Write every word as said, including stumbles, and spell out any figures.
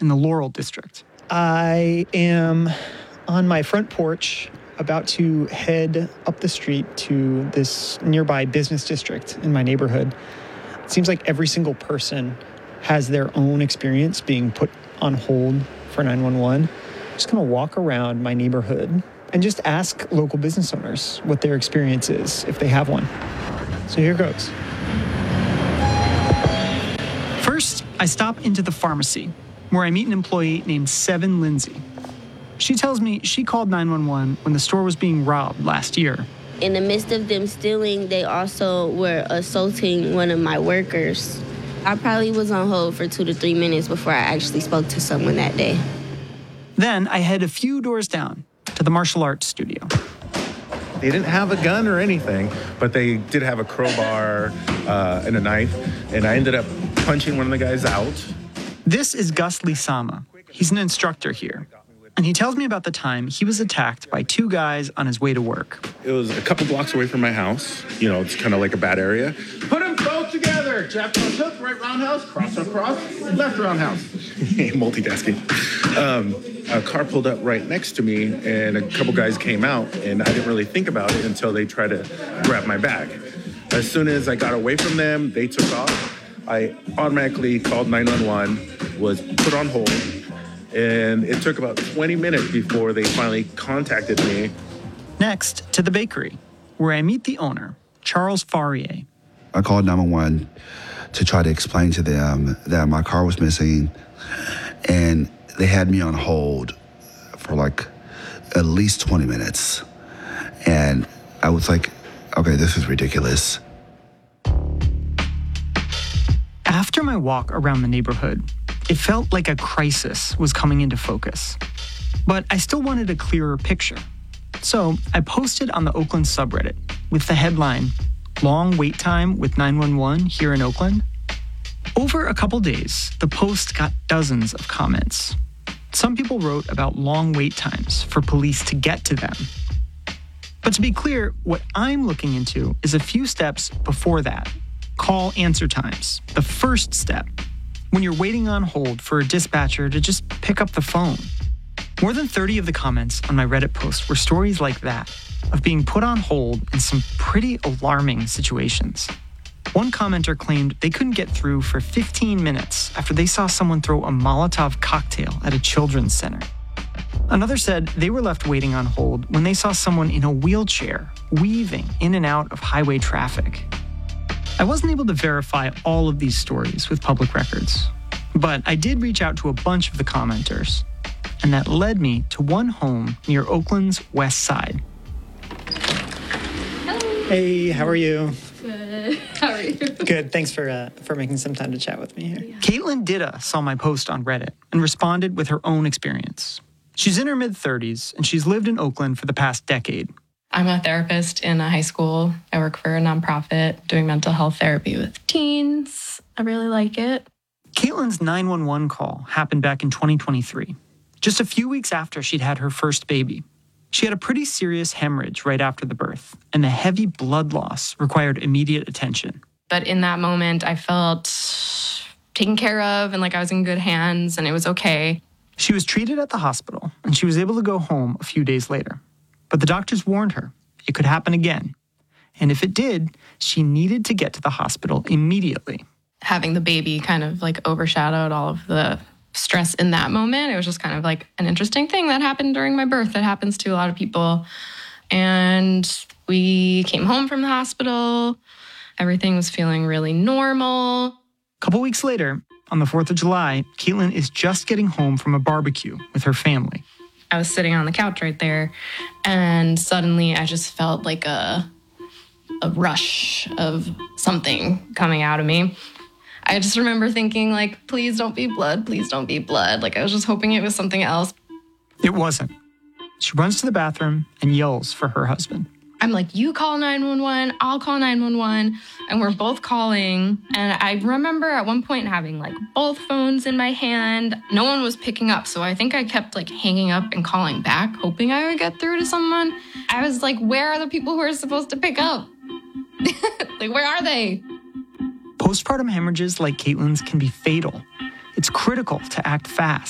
in the Laurel district. I am on my front porch about to head up the street to this nearby business district in my neighborhood. It seems like every single person has their own experience being put on hold for nine one one. I'm just going to walk around my neighborhood and just ask local business owners what their experience is, if they have one. So here goes. First, I stop into the pharmacy, where I meet an employee named Seven Lindsay. She tells me she called nine one one when the store was being robbed last year. In the midst of them stealing, they also were assaulting one of my workers. I probably was on hold for two to three minutes before I actually spoke to someone that day. Then I head a few doors down to the martial arts studio. They didn't have a gun or anything, but they did have a crowbar uh, and a knife, and I ended up punching one of the guys out. This is Gus Lisama. He's an instructor here. And he tells me about the time he was attacked by two guys on his way to work. It was a couple blocks away from my house. You know, it's kind of like a bad area. Put them both together. Jab, cross, hook, right roundhouse, cross, hook, cross, left roundhouse. Multitasking. Um, a car pulled up right next to me, and a couple guys came out, and I didn't really think about it until they tried to grab my bag. As soon as I got away from them, they took off. I automatically called nine one one, was put on hold, and it took about twenty minutes before they finally contacted me. Next, to the bakery, where I meet the owner, Charles Faurier. I called nine one one to try to explain to them that my car was missing, and they had me on hold for like at least twenty minutes. And I was like, okay, this is ridiculous. After my walk around the neighborhood, it felt like a crisis was coming into focus. But I still wanted a clearer picture. So I posted on the Oakland subreddit with the headline, "Long Wait Time with nine one one here in Oakland." Over a couple days, the post got dozens of comments. Some people wrote about long wait times for police to get to them. But to be clear, what I'm looking into is a few steps before that. Call answer times, the first step, when you're waiting on hold for a dispatcher to just pick up the phone. More than thirty of the comments on my Reddit post were stories like that, of being put on hold in some pretty alarming situations. One commenter claimed they couldn't get through for fifteen minutes after they saw someone throw a Molotov cocktail at a children's center. Another said they were left waiting on hold when they saw someone in a wheelchair weaving in and out of highway traffic. I wasn't able to verify all of these stories with public records, but I did reach out to a bunch of the commenters, and that led me to one home near Oakland's west side. Hello. Hey, how are you? Good. How are you? Good. Thanks for uh, for making some time to chat with me here. Yeah. Caitlin Ditta saw my post on Reddit and responded with her own experience. She's in her mid-thirties, and she's lived in Oakland for the past decade. I'm a therapist in a high school. I work for a nonprofit doing mental health therapy with teens. I really like it. Caitlin's nine one one call happened back in twenty twenty-three, just a few weeks after she'd had her first baby. She had a pretty serious hemorrhage right after the birth, and the heavy blood loss required immediate attention. But in that moment, I felt taken care of and like I was in good hands and it was okay. She was treated at the hospital, and she was able to go home a few days later. But the doctors warned her it could happen again. And if it did, she needed to get to the hospital immediately. Having the baby kind of like overshadowed all of the stress in that moment. It was just kind of like an interesting thing that happened during my birth that happens to a lot of people. And we came home from the hospital. Everything was feeling really normal. A couple weeks later, on the fourth of July, Caitlin is just getting home from a barbecue with her family. I was sitting on the couch right there, and suddenly I just felt like a, a rush of something coming out of me. I just remember thinking, like, please don't be blood, please don't be blood. Like, I was just hoping it was something else. It wasn't. She runs to the bathroom and yells for her husband. I'm like, you call nine one one, I'll call nine one one, and we're both calling. And I remember at one point having like both phones in my hand. No one was picking up, so I think I kept like hanging up and calling back, hoping I would get through to someone. I was like, where are the people who are supposed to pick up? Like, where are they? Postpartum hemorrhages like Caitlin's can be fatal. It's critical to act fast.